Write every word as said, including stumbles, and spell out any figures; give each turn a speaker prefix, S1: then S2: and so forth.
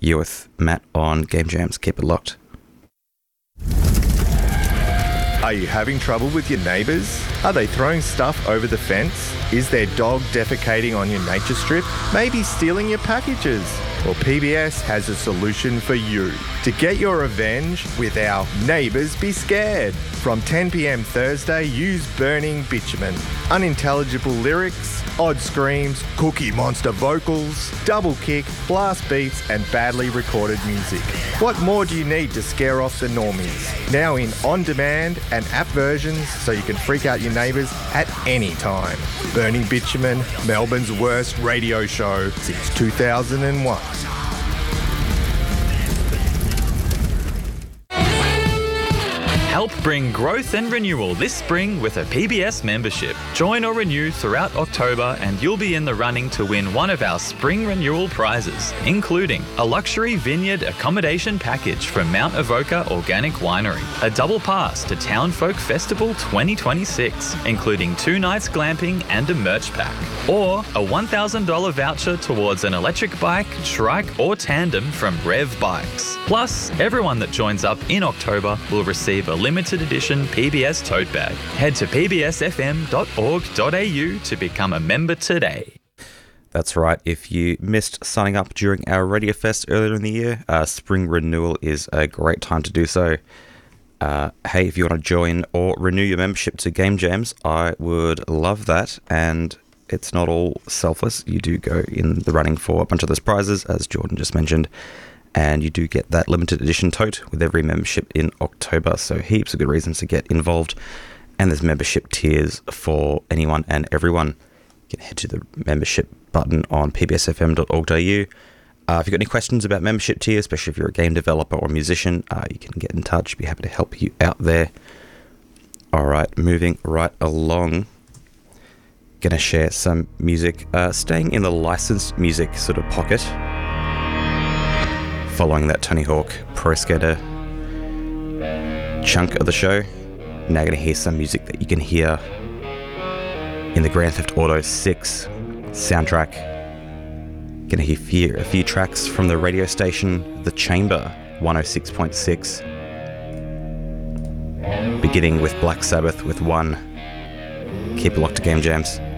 S1: You're with Matt on Game Jams. Keep it locked.
S2: Are you having trouble with your neighbours? Are they throwing stuff over the fence? Is their dog defecating on your nature strip? Maybe stealing your packages? Well, P B S has a solution for you. To get your revenge with our Neighbours Be Scared. From ten p.m. Thursday, use Burning Bitumen. Unintelligible lyrics, odd screams, Cookie Monster vocals, double kick, blast beats and badly recorded music. What more do you need to scare off the normies? Now in on-demand and app versions so you can freak out your neighbours at any time. Burning Bitumen, Melbourne's worst radio show since two thousand one.
S3: Help bring growth and renewal this spring with a P B S membership. Join or renew throughout October and you'll be in the running to win one of our spring renewal prizes, including a luxury vineyard accommodation package from Mount Avoca Organic Winery, a double pass to Town Folk Festival twenty twenty-six, including two nights glamping and a merch pack, or a one thousand dollars voucher towards an electric bike, trike or tandem from Rev Bikes. Plus, everyone that joins up in October will receive a limited edition P B S tote bag. Head to p b s f m dot org dot a u to become a member today.
S1: That's right. If you missed signing up during our Radio Fest earlier in the year, uh, spring renewal is a great time to do so. Uh, hey, if you want to join or renew your membership to Game Jams, I would love that. And it's not all selfless. You do go in the running for a bunch of those prizes, as Jordan just mentioned. And you do get that limited edition tote with every membership in October. So heaps of good reasons to get involved. And there's membership tiers for anyone and everyone. You can head to the membership button on p b s f m dot org dot a u. Uh, if you've got any questions about membership tiers, especially if you're a game developer or musician, uh, you can get in touch. Be happy to help you out there. All right, moving right along. Going to share some music, uh, staying in the licensed music sort of pocket. Following that Tony Hawk Pro Skater chunk of the show, now going to hear some music that you can hear in the Grand Theft Auto six soundtrack. Going to hear few, a few tracks from the radio station The Chamber one oh six point six, beginning with Black Sabbath with One. Keep it locked to Game Jams.